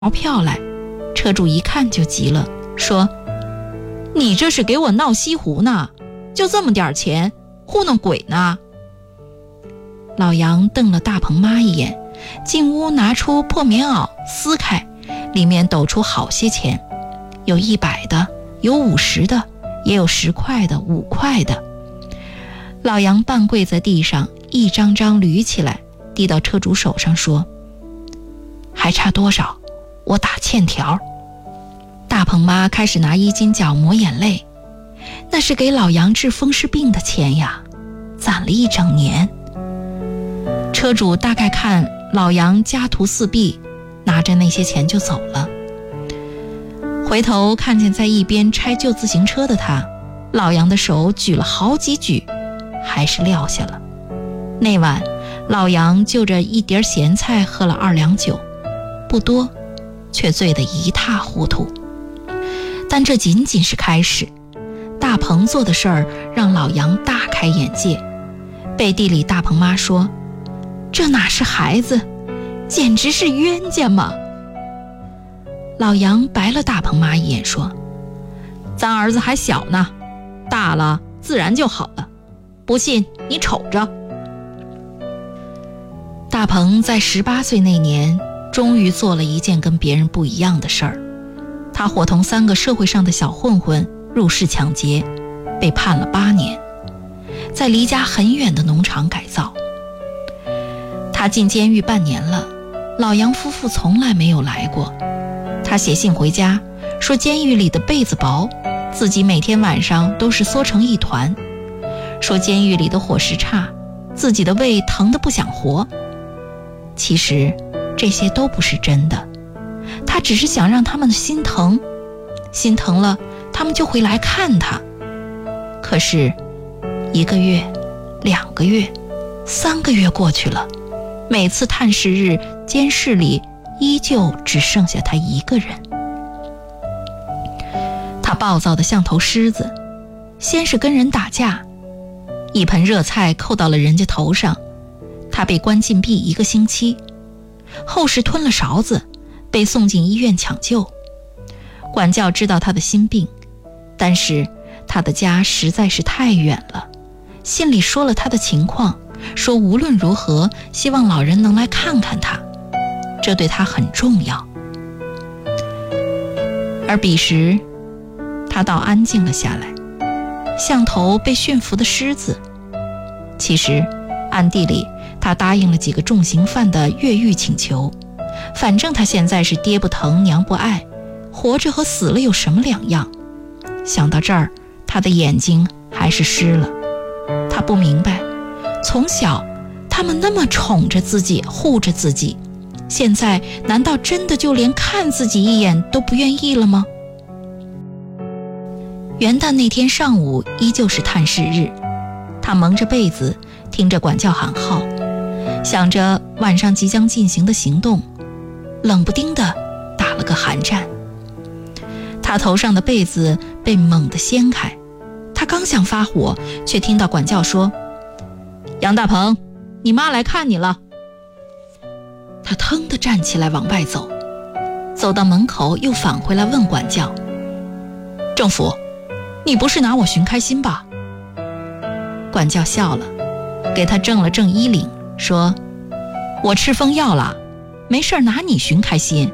票来。车主一看就急了，说：你这是给我闹西湖呢？就这么点钱，糊弄鬼呢？老杨瞪了大鹏妈一眼，进屋拿出破棉袄撕开，里面抖出好些钱，有100的，有50的，也有10块的，5块的。老杨半跪在地上，一张张捋起来，递到车主手上，说：还差多少？我打欠条。大鹏妈开始拿衣巾角抹眼泪，那是给老杨治风湿病的钱呀，攒了1整年。车主大概看老杨家徒四壁，拿着那些钱就走了。回头看见在一边拆旧自行车的他，老杨的手举了好几举，还是撂下了。那晚老杨就着1碟咸菜喝了2两酒，不多，却醉得一塌糊涂。但这仅仅是开始，大鹏做的事儿让老杨大开眼界。背地里大鹏妈说：这哪是孩子，简直是冤家嘛。老杨白了大鹏妈一眼，说：咱儿子还小呢，大了自然就好了，不信你瞅着。大鹏在18岁那年终于做了一件跟别人不一样的事儿，他伙同3个社会上的小混混入室抢劫，被判了8年，在离家很远的农场改造。他进监狱半年了，老杨夫妇从来没有来过。他写信回家说监狱里的被子薄，自己每天晚上都是缩成一团，说监狱里的伙食差，自己的胃疼得不想活。其实这些都不是真的，他只是想让他们心疼，心疼了他们就会来看他。可是1个月、2个月、3个月过去了，每次探视日，监室里依旧只剩下他一个人。他暴躁得像头狮子，先是跟人打架，一盆热菜扣到了人家头上，他被关禁闭1个星期，后是吞了勺子，被送进医院抢救。管教知道他的心病，但是他的家实在是太远了，信里说了他的情况，说无论如何希望老人能来看看他，这对他很重要。而彼时他倒安静了下来，像头被驯服的狮子。其实暗地里他答应了几个重刑犯的越狱请求，反正他现在是爹不疼娘不爱，活着和死了有什么两样。想到这儿，他的眼睛还是湿了。他不明白，从小他们那么宠着自己，护着自己，现在难道真的就连看自己一眼都不愿意了吗？元旦那天上午依旧是探视日，他蒙着被子听着管教喊号，想着晚上即将进行的行动，冷不丁的打了个寒战。他头上的被子被猛地掀开，他刚想发火，却听到管教说：杨大鹏，你妈来看你了。他腾地站起来往外走，走到门口又返回来问管教：政府，你不是拿我寻开心吧？管教笑了，给他正了正衣领，说：我吃疯药了，没事拿你寻开心。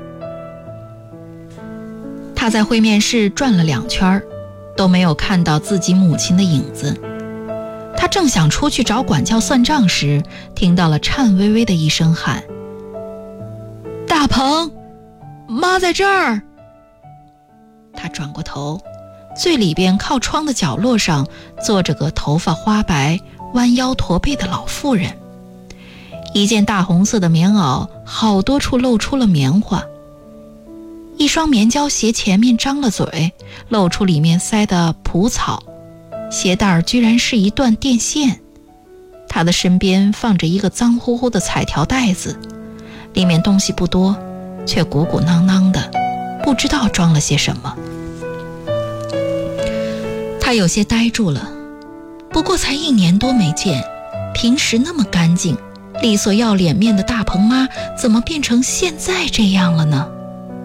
他在会面室转了2圈，都没有看到自己母亲的影子。他正想出去找管教算账时，听到了颤巍巍的一声喊：大鹏，妈在这儿。他转过头，最里边靠窗的角落上坐着个头发花白、弯腰驼背的老妇人，一件大红色的棉袄，好多处露出了棉花，一双棉胶鞋前面张了嘴，露出里面塞的蒲草，鞋带居然是一段电线。他的身边放着一个脏乎乎的彩条袋子，里面东西不多，却鼓鼓囊囊的，不知道装了些什么。他有些呆住了，不过才1年多没见，平时那么干净利索要脸面的大鹏妈怎么变成现在这样了呢？